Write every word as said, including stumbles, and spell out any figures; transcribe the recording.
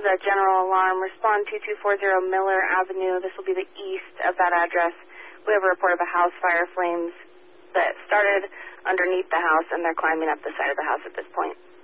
a general alarm. Respond two two four zero Miller Avenue. This will be the east of that address. We have a report of a house fire flames that started underneath the house, and they're climbing up the side of the house at this point.